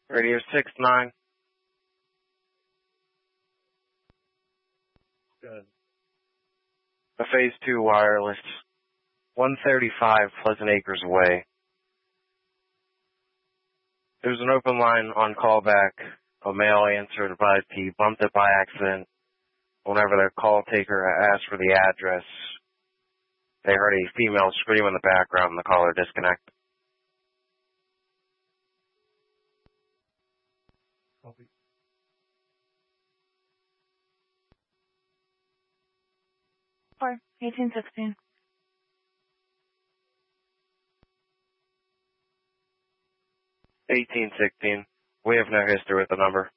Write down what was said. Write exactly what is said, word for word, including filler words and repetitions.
Radio six nine. Good. A phase two wireless. one thirty-five Pleasant Acres Way. There's an open line on callback. A male answered advised he bumped it by accident. Whenever the call taker asked for the address, they heard a female scream in the background and the caller disconnect. Copy. Four, eighteen sixteen. eighteen sixteen. We have no history with the number.